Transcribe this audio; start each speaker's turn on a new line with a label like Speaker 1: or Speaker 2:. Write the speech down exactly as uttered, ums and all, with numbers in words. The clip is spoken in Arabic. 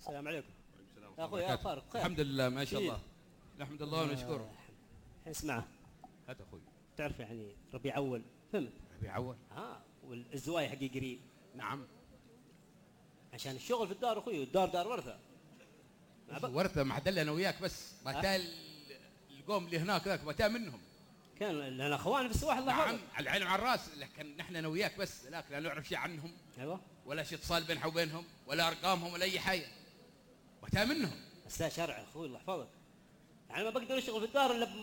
Speaker 1: السلام عليكم.
Speaker 2: السلام
Speaker 1: اخوي يا فارق خير؟
Speaker 2: الحمد لله ما شاء الله. نحمد الله ونشكره.
Speaker 1: اسمع،
Speaker 2: هات اخوي.
Speaker 1: تعرف يعني ربيع اول فهمت؟
Speaker 2: ربيع اول
Speaker 1: اه والزواي حقي قريب.
Speaker 2: نعم.
Speaker 1: عشان الشغل في الدار اخوي، والدار دار ورثه.
Speaker 2: ورثه ما حد الا انا وياك بس. ما القوم اللي هناك ذاك ما منهم.
Speaker 1: كان لنا اخوان في السواحل الله يحفظك.
Speaker 2: نعم على العين وعلى الراس، لكن نحن انا وياك بس، لكن لا نعرف شيء عنهم.
Speaker 1: ايوه.
Speaker 2: ولا شيء اتصال بينها وبينهم، ولا ارقامهم ولا اي حاجه. ما منهم.
Speaker 1: بس لا شرع اخوي الله يحفظك. يعني ما بقدر اشتغل في الدار الا